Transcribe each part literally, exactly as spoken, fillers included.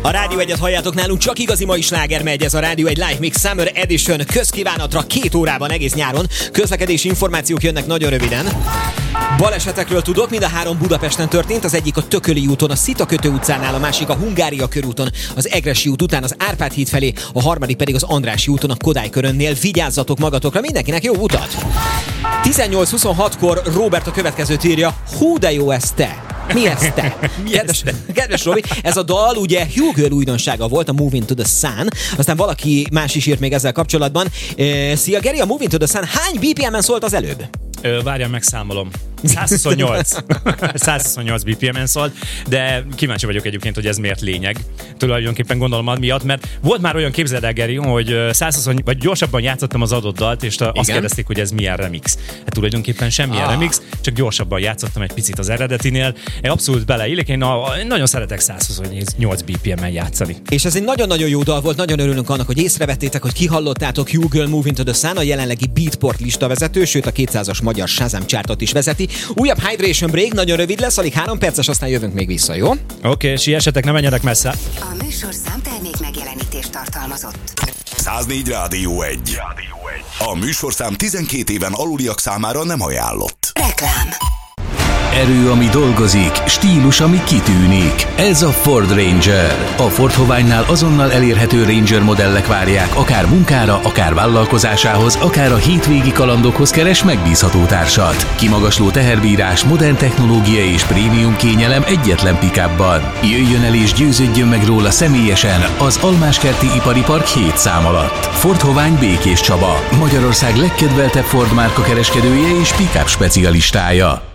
A Rádió egyet halljátok nálunk, csak igazi mai sláger megy, ez a Rádió egy Live Mix Summer Edition közkívánatra két órában egész nyáron. Közlekedési információk jönnek nagyon röviden. Balesetekről tudok, mind a három Budapesten történt, az egyik a Tököli úton, a Szitakötő utcánál, a másik a Hungária körúton, az Egressy út után az Árpád híd felé, a harmadik pedig az Andrássy úton, a Kodály körönnél. Vigyázzatok magatokra, mindenkinek jó utat! tizennyolc huszonhatkor Robert a következőt írja, hú de jó ez te! Mi ez te? Mi kedves, ez te? Kedves Robi, ez a dal ugye Hugh Girl újdonsága volt, a Moving to the Sun, aztán valaki más is írt még ezzel kapcsolatban. Szia Geri, a Moving to the Sun hány bé pé em-en szólt az előbb? Ö, várjál, megszámolom. száz huszonnyolc. száz huszonnyolc bé pé em-en szólt, de kíváncsi vagyok egyébként, hogy ez miért lényeg. Tulajdonképpen gondolom ad miatt, mert volt már olyan, képzeld el, Geri, hogy száz húsz, vagy gyorsabban játszottam az adott dalt, és azt Igen? kérdezték, hogy ez milyen remix. Hát tulajdonképpen semmilyen ah. remix, csak gyorsabban játszottam egy picit az eredetinél. Én abszolút beleillik, én, a, én nagyon szeretek száz huszonnyolc bé pé em-en játszani. És ez egy nagyon-nagyon jó dal volt, nagyon örülünk annak, hogy észrevettétek, hogy kihallottátok. Hugh Girl Moving to the Sun, a jelenlegi Beatport listavezető, sőt a kétszázas magyar Shazam chartot is vezeti. Újabb Hydration Break, nagyon rövid lesz, alig három perces, aztán jövünk még vissza, jó? Oké, okay, siessetek, ne menjetek messze. A műsor számtermék megjelenítést tartalmazott. száznégy Rádió egy. A műsorszám tizenkét éven aluliak számára nem ajánlott. Reklám. Erő, ami dolgozik, stílus, ami kitűnik. Ez a Ford Ranger. A Ford Hoványnál azonnal elérhető Ranger modellek várják, akár munkára, akár vállalkozásához, akár a hétvégi kalandokhoz keres megbízható társat. Kimagasló teherbírás, modern technológia és prémium kényelem egyetlen pick-upban. Jöjjön el és győződjön meg róla személyesen az Almáskerti Ipari Park hét szám alatt. Ford Hovány Békés Csaba, Magyarország legkedveltebb Ford márka kereskedője és pick-up specialistája.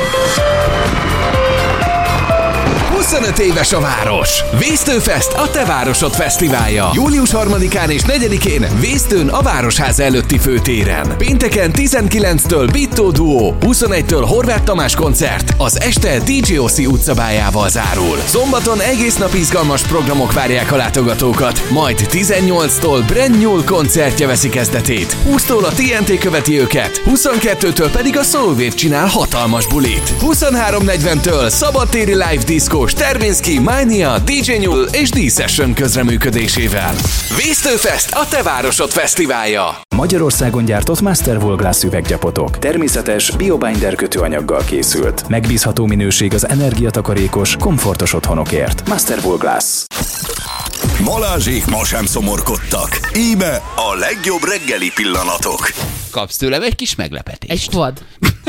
huszonöt éves a város. Vésztőfest, a te városod fesztiválja. július harmadikán és negyedikén Vésztőn a Városháza előtti főtéren. Pénteken tizenkilenctől Bittó Duo, huszonegytől Horváth Tamás koncert, az este dé jé Oszi utcabájával zárul. Szombaton egész nap izgalmas programok várják a látogatókat, majd tizennyolctól Brand New koncertje veszi kezdetét. húsztól a té en té követi őket, huszonkettőtől pedig a Soulwave csinál hatalmas bulit. huszonhárom negyventől szabadtéri live diszkós Terminski, Mania, dé jé New és D-Session közreműködésével. Vésztőfest, a te városod fesztiválja. Magyarországon gyártott Masterwool Glass üveggyapotok. Természetes, biobinder kötőanyaggal készült. Megbízható minőség az energiatakarékos, komfortos otthonokért. Masterwool Glass. Balázsék ma sem szomorkodtak. Íme a legjobb reggeli pillanatok. Kapsz tőlem egy kis meglepetést. Egy quad.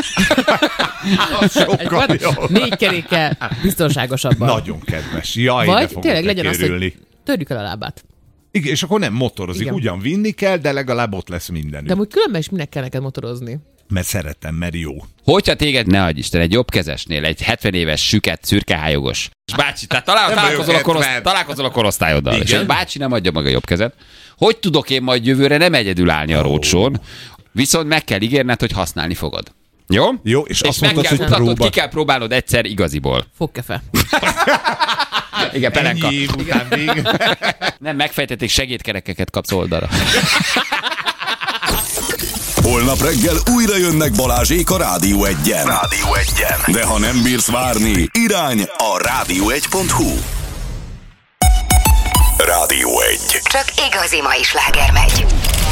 Sokkal jobb. Négy kerékkel biztonságosabban. Nagyon kedves. Jaj, vagy tényleg legyen az, hogy törjük el a lábát. Igen, és akkor nem motorozik. Igen. Ugyan vinni kell, de legalább ott lesz mindenük. De amúgy különben is minek kell neked motorozni? Mert szeretem, mert jó. Hogyha téged, ne adj Isten, egy jobbkezesnél, egy hetven éves, süket, szürkehályogos. És bácsi, tehát talál, találkozol, a korosz, találkozol a korosztályoddal. Igen. És egy bácsi nem adja meg a jobb kezet. Hogy tudok én majd jövőre nem egyedül állni a rócsón, viszont meg kell ígérned, hogy használni fogod. Jó? Jó, és, és azt meg mondtad, kell mutatnod, próba... ki kell próbálnod egyszer igaziból. Fogkefe. Igen, pelenka. Ennyi év után még. Nem, megfejtették, segédkerekeket kapsz oldalra. Holnap reggel újra jönnek Balázsék a Rádió egyen. Rádió egyen. De ha nem bírsz várni, irány a rádió egy pont hu. Rádió egy. Csak igazi mai sláger megy.